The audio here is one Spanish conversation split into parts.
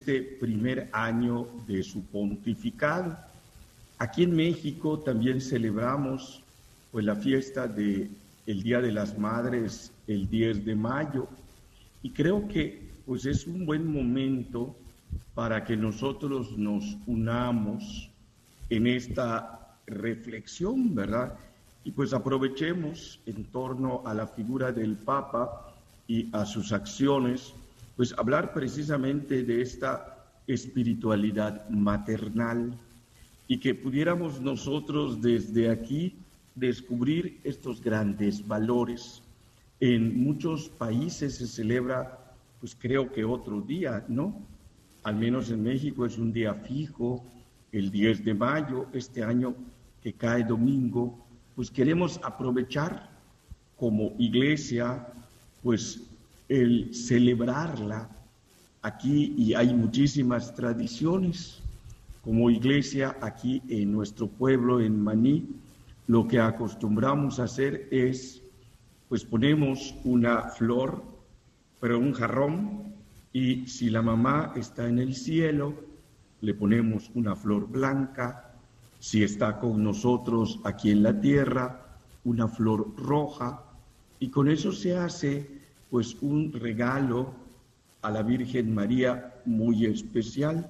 este primer año de su pontificado. Aquí en México también celebramos pues la fiesta del Día de las Madres el 10 de mayo y creo que pues es un buen momento para que nosotros nos unamos en esta reflexión, ¿verdad? Y pues aprovechemos en torno a la figura del Papa y a sus acciones, pues hablar precisamente de esta espiritualidad maternal y que pudiéramos nosotros desde aquí descubrir estos grandes valores. En muchos países se celebra, pues creo que otro día, ¿no? Al menos en México es un día fijo, el 10 de mayo, este año que cae domingo, pues queremos aprovechar como iglesia, pues el celebrarla aquí, y hay muchísimas tradiciones. Como iglesia aquí en nuestro pueblo, en Maní, lo que acostumbramos a hacer es, pues ponemos una flor, pero un jarrón, y si la mamá está en el cielo, le ponemos una flor blanca, si está con nosotros aquí en la tierra, una flor roja, y con eso se hace pues un regalo a la Virgen María muy especial,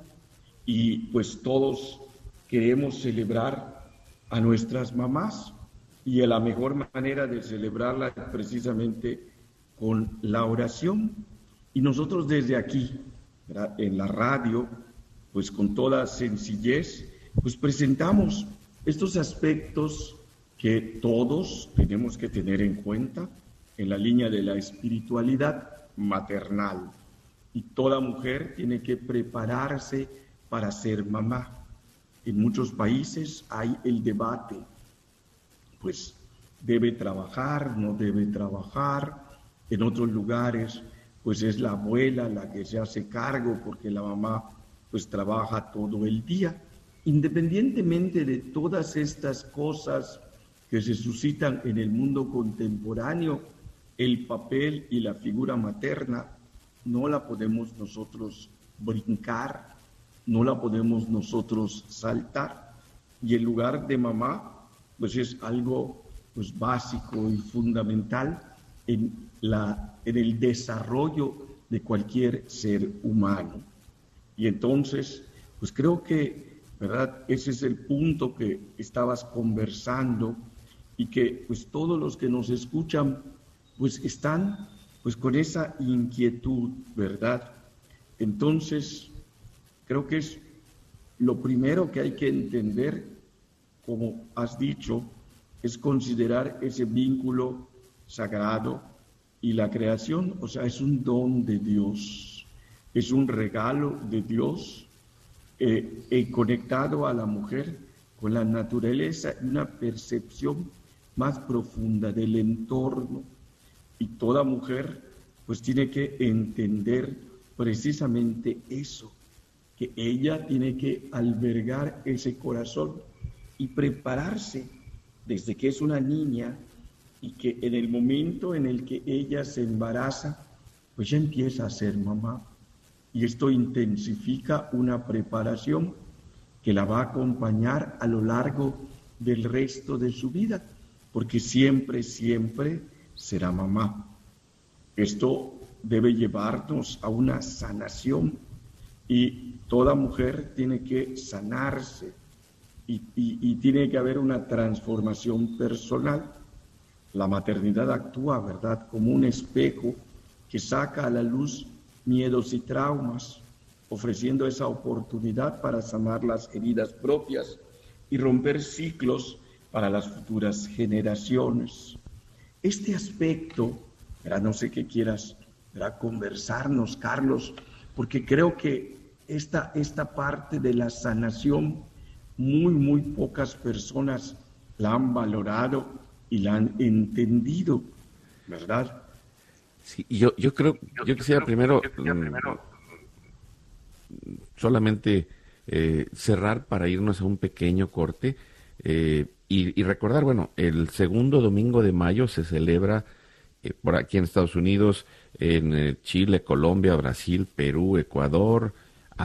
y pues todos queremos celebrar a nuestras mamás, y la mejor manera de celebrarla es precisamente con la oración. Y nosotros desde aquí, ¿verdad?, en la radio, pues con toda sencillez, pues presentamos estos aspectos que todos tenemos que tener en cuenta en la línea de la espiritualidad maternal. Y toda mujer tiene que prepararse para ser mamá. En muchos países hay el debate, pues debe trabajar, no debe trabajar. En otros lugares, pues es la abuela la que se hace cargo porque la mamá pues trabaja todo el día. Independientemente de todas estas cosas que se suscitan en el mundo contemporáneo, el papel y la figura materna no la podemos nosotros brincar, no la podemos nosotros saltar. Y el lugar de mamá pues es algo pues básico y fundamental en el desarrollo de cualquier ser humano. Y entonces, pues creo que, ¿verdad?, ese es el punto que estabas conversando, y que pues todos los que nos escuchan pues están pues con esa inquietud, ¿verdad? Entonces, creo que es lo primero que hay que entender, como has dicho, es considerar ese vínculo sagrado y la creación, o sea, es un don de Dios, es un regalo de Dios, conectado a la mujer con la naturaleza y una percepción más profunda del entorno. Y toda mujer pues tiene que entender precisamente eso, que ella tiene que albergar ese corazón y prepararse desde que es una niña, y que en el momento en el que ella se embaraza, pues ya empieza a ser mamá. Y esto intensifica una preparación que la va a acompañar a lo largo del resto de su vida, porque siempre, siempre será mamá. Esto debe llevarnos a una sanación, y toda mujer tiene que sanarse, y tiene que haber una transformación personal. La maternidad actúa, ¿verdad?, como un espejo que saca a la luz miedos y traumas, ofreciendo esa oportunidad para sanar las heridas propias y romper ciclos para las futuras generaciones. Este aspecto, ¿verdad?, no sé qué quieras, ¿verdad?, conversarnos, Carlos, porque creo que esta parte de la sanación muy pocas personas la han valorado y la han entendido, ¿verdad? Sí, yo creo, yo quisiera primero solamente cerrar para irnos a un pequeño corte y recordar, bueno, el segundo domingo de mayo se celebra por aquí en Estados Unidos, en Chile, Colombia, Brasil, Perú, Ecuador,